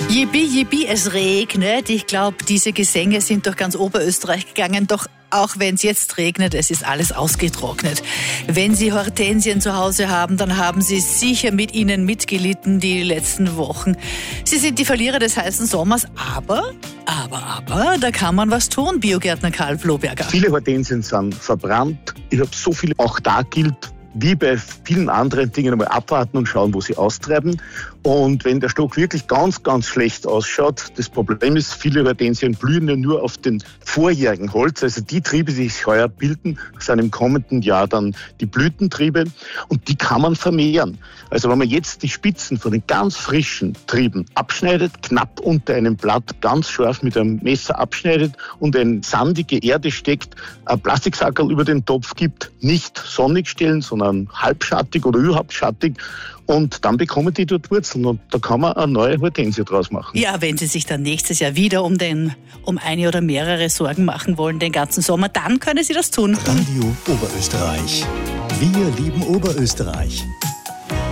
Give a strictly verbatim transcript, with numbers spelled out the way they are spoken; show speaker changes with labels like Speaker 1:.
Speaker 1: Yippie, yippie, es regnet. Ich glaube, diese Gesänge sind durch ganz Oberösterreich gegangen. Doch auch wenn es jetzt regnet, es ist alles ausgetrocknet. Wenn Sie Hortensien zu Hause haben, dann haben Sie sicher mit ihnen mitgelitten die letzten Wochen. Sie sind die Verlierer des heißen Sommers, aber, aber, aber, da kann man was tun, Biogärtner Karl Floberger.
Speaker 2: Viele Hortensien sind verbrannt. Ich habe so viele, auch da gilt, wie bei vielen anderen Dingen, einmal abwarten und schauen, wo sie austreiben. Und wenn der Stock wirklich ganz, ganz schlecht ausschaut, das Problem ist, viele Hortensien blühen ja nur auf den vorjährigen Holz. Also die Triebe, die sich heuer bilden, sind im kommenden Jahr dann die Blütentriebe und die kann man vermehren. Also wenn man jetzt die Spitzen von den ganz frischen Trieben abschneidet, knapp unter einem Blatt ganz scharf mit einem Messer abschneidet und in sandige Erde steckt, ein Plastiksackerl über den Topf gibt, nicht sonnig stellen, sondern halbschattig oder überhaupt schattig. Und dann bekommen die dort Wurzeln und da kann man eine neue Hortensie draus machen.
Speaker 1: Ja, wenn Sie sich dann nächstes Jahr wieder um, den, um eine oder mehrere Sorgen machen wollen, den ganzen Sommer, dann können Sie das tun.
Speaker 3: Radio Oberösterreich. Wir lieben Oberösterreich.